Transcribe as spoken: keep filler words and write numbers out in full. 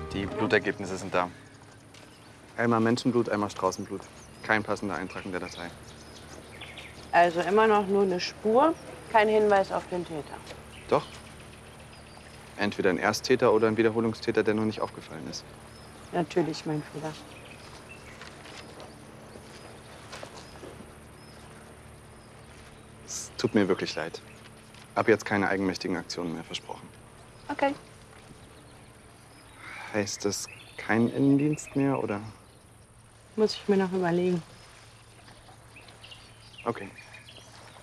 Die Blutergebnisse sind da. Einmal Menschenblut, einmal Straußenblut. Kein passender Eintrag in der Datei. Also immer noch nur eine Spur, kein Hinweis auf den Täter. Doch. Entweder ein Ersttäter oder ein Wiederholungstäter, der nur nicht aufgefallen ist. Natürlich mein Fehler. Es tut mir wirklich leid. Ab jetzt keine eigenmächtigen Aktionen mehr versprochen. Okay. Heißt das kein Innendienst mehr, oder? Muss ich mir noch überlegen. Okay.